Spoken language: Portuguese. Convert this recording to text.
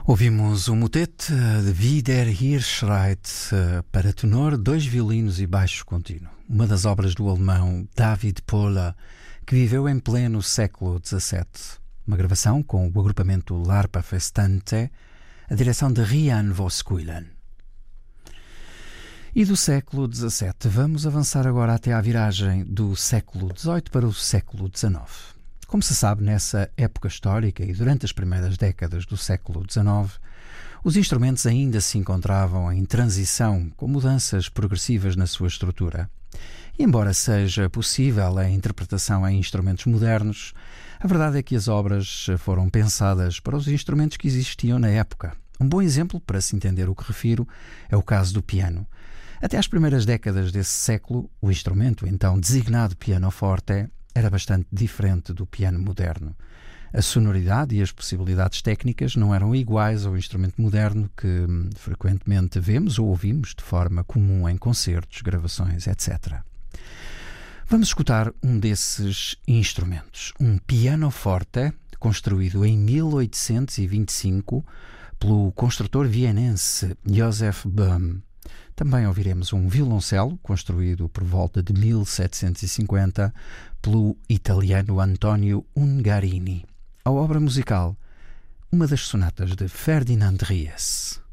Ouvimos o motete de Wieder hier schreit para tenor, dois violinos e baixo contínuo. Uma das obras do alemão David Pohle, que viveu em pleno século XVII. Uma gravação com o agrupamento L'Arpa Festante, a direção de Rian Voskuilen. E do século XVII vamos avançar agora até à viragem do século XVIII para o século XIX. Como se sabe, nessa época histórica e durante as primeiras décadas do século XIX, os instrumentos ainda se encontravam em transição, com mudanças progressivas na sua estrutura. E embora seja possível a interpretação em instrumentos modernos, a verdade é que as obras foram pensadas para os instrumentos que existiam na época. Um bom exemplo, para se entender o que refiro, é o caso do piano. Até às primeiras décadas desse século, o instrumento, então designado pianoforte, era bastante diferente do piano moderno. A sonoridade e as possibilidades técnicas não eram iguais ao instrumento moderno que frequentemente vemos ou ouvimos de forma comum em concertos, gravações, etc. Vamos escutar um desses instrumentos, um pianoforte construído em 1825 pelo construtor vienense Joseph Böhm. Também ouviremos um violoncelo, construído por volta de 1750 pelo italiano Antonio Ungarini. A obra musical, uma das sonatas de Ferdinand Ries.